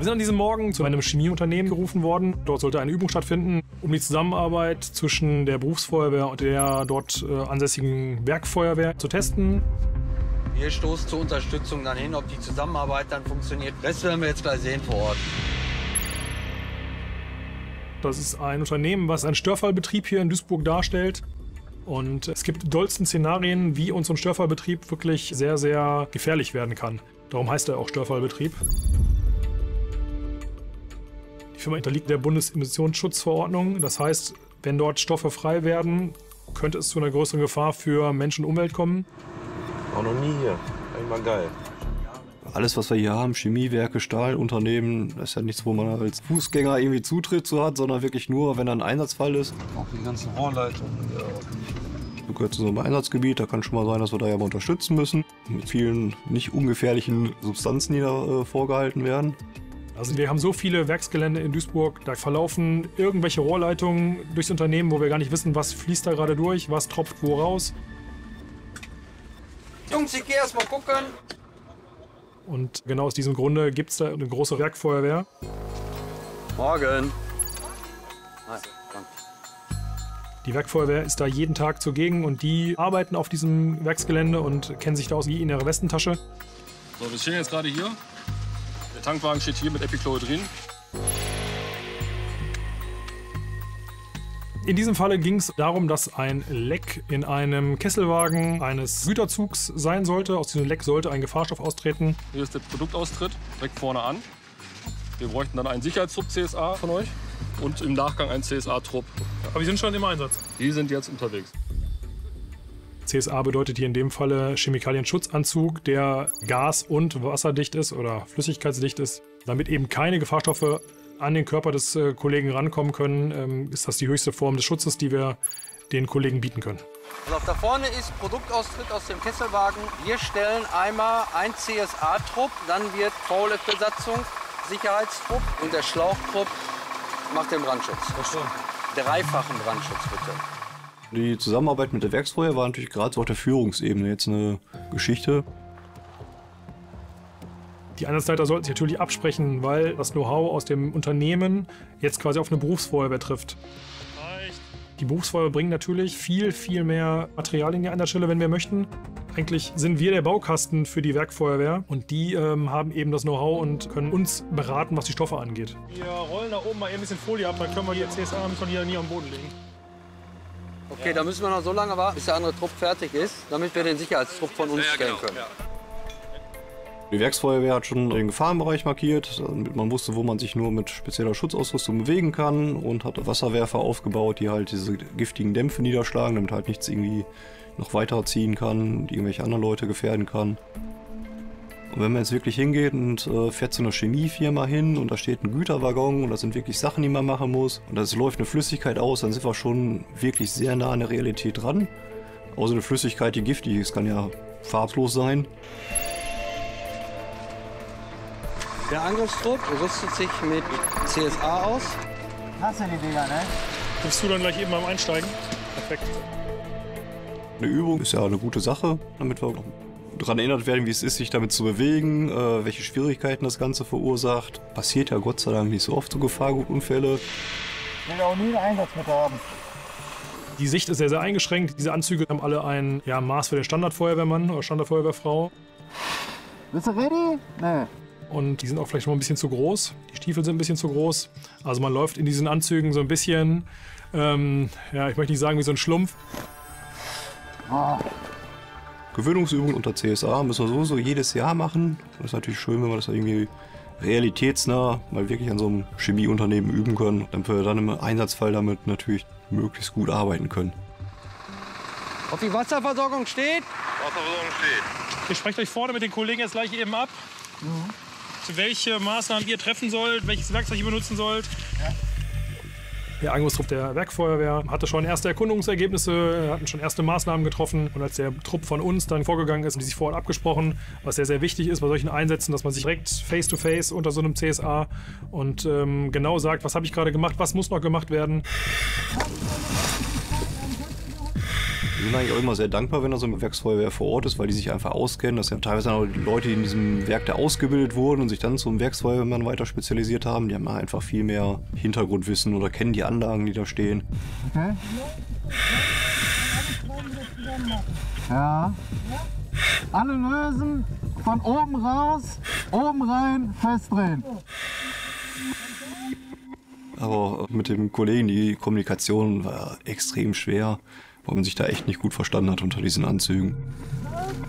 Wir sind an diesem Morgen zu einem Chemieunternehmen gerufen worden. Dort sollte eine Übung stattfinden, um die Zusammenarbeit zwischen der Berufsfeuerwehr und der dort ansässigen Werkfeuerwehr zu testen. Wir stoßen zur Unterstützung dann hin, ob die Zusammenarbeit dann funktioniert. Das werden wir jetzt gleich sehen vor Ort. Das ist ein Unternehmen, was einen Störfallbetrieb hier in Duisburg darstellt. Und es gibt dollsten Szenarien, wie uns so ein Störfallbetrieb wirklich sehr, sehr gefährlich werden kann. Darum heißt er auch Störfallbetrieb. Die Firma unterliegt der Bundesemissionsschutzverordnung. Das heißt, wenn dort Stoffe frei werden, könnte es zu einer größeren Gefahr für Mensch und Umwelt kommen. Auch noch nie hier. Einmal geil. Alles, was wir hier haben, Chemiewerke, Stahlunternehmen, das ist ja nichts, wo man als Fußgänger irgendwie Zutritt zu hat, sondern wirklich nur, wenn da ein Einsatzfall ist. Auch die ganzen Rohrleitungen. Ja. Du gehört zu so einem Einsatzgebiet, da kann schon mal sein, dass wir da ja mal unterstützen müssen. Mit vielen nicht ungefährlichen Substanzen, die da vorgehalten werden. Also wir haben so viele Werksgelände in Duisburg, da verlaufen irgendwelche Rohrleitungen durchs Unternehmen, wo wir gar nicht wissen, was fließt da gerade durch, was tropft wo raus. Jungs, ich gehe erst mal gucken. Und genau aus diesem Grunde gibt es da eine große Werkfeuerwehr. Morgen. Die Werkfeuerwehr ist da jeden Tag zugegen und die arbeiten auf diesem Werksgelände und kennen sich da aus wie in ihrer Westentasche. So, wir stehen jetzt gerade hier. Der Tankwagen steht hier mit Epichlorohydrin. In diesem Falle ging es darum, dass ein Leck in einem Kesselwagen eines Güterzugs sein sollte. Aus diesem Leck sollte ein Gefahrstoff austreten. Hier ist der Produktaustritt, direkt vorne an. Wir bräuchten dann einen Sicherheitstrupp CSA von euch und im Nachgang einen CSA-Trupp. Aber wir sind schon im Einsatz. Die sind jetzt unterwegs. CSA bedeutet hier in dem Falle Chemikalienschutzanzug, der gas- und wasserdicht ist oder flüssigkeitsdicht ist, damit eben keine Gefahrstoffe an den Körper des Kollegen rankommen können, ist das die höchste Form des Schutzes, die wir den Kollegen bieten können. Also da vorne ist Produktaustritt aus dem Kesselwagen. Wir stellen einmal ein CSA-Trupp, dann wird VLF-Besatzung, Sicherheitstrupp und der Schlauchtrupp macht den Brandschutz. Dreifachen Brandschutz bitte. Die Zusammenarbeit mit der Werksfeuerwehr war natürlich gerade so auf der Führungsebene jetzt eine Geschichte. Die Einsatzleiter sollten sich natürlich absprechen, weil das Know-how aus dem Unternehmen jetzt quasi auf eine Berufsfeuerwehr trifft. Die Berufsfeuerwehr bringt natürlich viel, viel mehr Material in die Einsatzstelle, wenn wir möchten. Eigentlich sind wir der Baukasten für die Werkfeuerwehr und die haben eben das Know-how und können uns beraten, was die Stoffe angeht. Wir rollen da oben mal eben ein bisschen Folie ab, dann können wir die CSA nie am Boden legen. Okay, da müssen wir noch so lange warten, bis der andere Trupp fertig ist, damit wir den Sicherheitstrupp von uns stellen können. Ja. Die Werksfeuerwehr hat schon den Gefahrenbereich markiert, damit man wusste, wo man sich nur mit spezieller Schutzausrüstung bewegen kann, und hat Wasserwerfer aufgebaut, die halt diese giftigen Dämpfe niederschlagen, damit halt nichts irgendwie noch weiter ziehen kann, die irgendwelche anderen Leute gefährden kann. Und wenn man jetzt wirklich hingeht und fährt zu einer Chemiefirma hin und da steht ein Güterwaggon und das sind wirklich Sachen, die man machen muss und es läuft eine Flüssigkeit aus, dann sind wir schon wirklich sehr nah an der Realität dran. Außer eine Flüssigkeit, die giftig ist, kann ja farblos sein. Der Angriffstrupp rüstet sich mit CSA aus. Hast du die Dinger, ne? Bist du dann gleich eben beim Einsteigen? Perfekt. Eine Übung ist ja eine gute Sache, damit wir daran erinnert werden, wie es ist, sich damit zu bewegen, welche Schwierigkeiten das Ganze verursacht. Passiert ja Gott sei Dank nicht so oft so Gefahrgutunfälle. Ich will auch nie einen Einsatz mit haben. Die Sicht ist sehr, sehr eingeschränkt. Diese Anzüge haben alle ein Maß für den Standardfeuerwehrmann oder Standardfeuerwehrfrau. Bist du ready? Nee. Und die sind auch vielleicht noch ein bisschen zu groß. Die Stiefel sind ein bisschen zu groß. Also man läuft in diesen Anzügen so ein bisschen, ich möchte nicht sagen wie so ein Schlumpf. Oh. Gewöhnungsübungen unter CSA müssen wir sowieso jedes Jahr machen. Das ist natürlich schön, wenn wir das irgendwie realitätsnah mal wirklich an so einem Chemieunternehmen üben können, damit wir dann im Einsatzfall damit natürlich möglichst gut arbeiten können. Ob die Wasserversorgung steht? Wasserversorgung steht. Ihr sprecht euch vorne mit den Kollegen jetzt gleich eben ab. Welche Maßnahmen ihr treffen sollt, welches Werkzeug ihr benutzen sollt. Ja. Der Angriffstrupp der Werkfeuerwehr hatte schon erste Erkundungsergebnisse, hatten schon erste Maßnahmen getroffen. Und als der Trupp von uns dann vorgegangen ist, haben die sich vor Ort abgesprochen, was sehr, sehr wichtig ist bei solchen Einsätzen, dass man sich direkt face-to-face unter so einem CSA und genau sagt, was habe ich gerade gemacht, was muss noch gemacht werden. Wir sind eigentlich auch immer sehr dankbar, wenn da so eine Werksfeuerwehr vor Ort ist, weil die sich einfach auskennen. Das sind ja teilweise auch die Leute, die in diesem Werk da ausgebildet wurden und sich dann zum Werksfeuerwehrmann weiter spezialisiert haben. Die haben einfach viel mehr Hintergrundwissen oder kennen die Anlagen, die da stehen. Okay. Ja. Alle lösen, von oben raus, oben rein, festdrehen. Aber mit dem Kollegen, die Kommunikation war extrem schwer, weil man sich da echt nicht gut verstanden hat unter diesen Anzügen.